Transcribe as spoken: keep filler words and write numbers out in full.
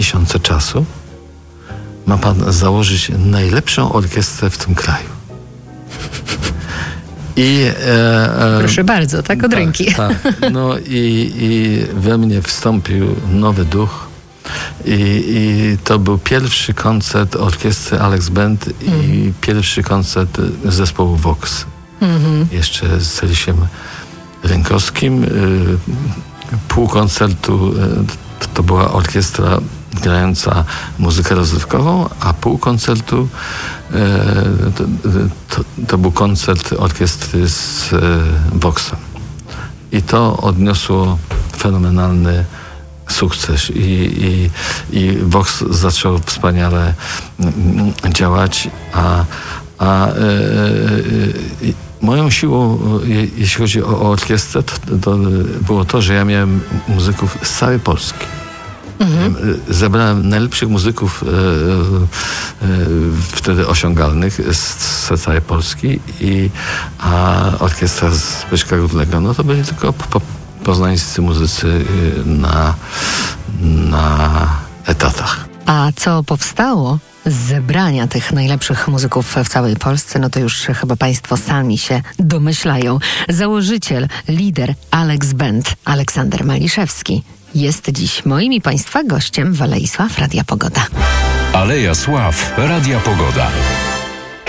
miesiące czasu ma pan założyć najlepszą orkiestrę w tym kraju. I, e, e, Proszę bardzo, tak od tak, ręki. Tak. No i, i we mnie wstąpił nowy duch i, i to był pierwszy koncert orkiestry Alex Band i mm. pierwszy koncert zespołu Vox. Mm-hmm. Jeszcze z Rysiem Rękowskim. Pół koncertu to była orkiestra grająca muzykę rozrywkową, a pół koncertu to, to, to był koncert orkiestry z Voxem. I to odniosło fenomenalny sukces i, i, i Vox zaczął wspaniale działać, a, a e, e, moją siłą, jeśli chodzi o, o orkiestrę, to, to było to, że ja miałem muzyków z całej Polski. Mhm. Zebrałem najlepszych muzyków e, e, wtedy osiągalnych z, z całej Polski, i, a orkiestra Zbyszka Górnego, no to byli tylko po, po, poznańscy muzycy na, na etatach. A co powstało z zebrania tych najlepszych muzyków w całej Polsce, no to już chyba państwo sami się domyślają. Założyciel, lider Alex Band, Aleksander Maliszewski, jest dziś moim i państwa gościem w Alei Sław Radia Pogoda. Aleja Sław Radia Pogoda.